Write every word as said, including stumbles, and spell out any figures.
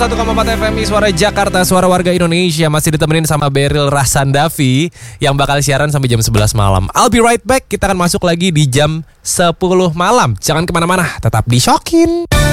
satu koma empat F M I Suara Jakarta, suara warga Indonesia. Masih ditemenin sama Beryl Rasandavi yang bakal siaran sampai jam sebelas malam. I'll be right back. Kita akan masuk lagi di jam sepuluh malam. Jangan kemana-mana, tetap di Shokin.